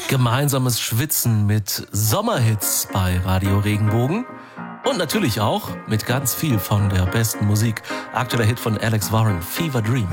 Gemeinsames Schwitzen mit Sommerhits bei Radio Regenbogen. Und natürlich auch mit ganz viel von der besten Musik. Aktueller Hit von Alex Warren, Fever Dream.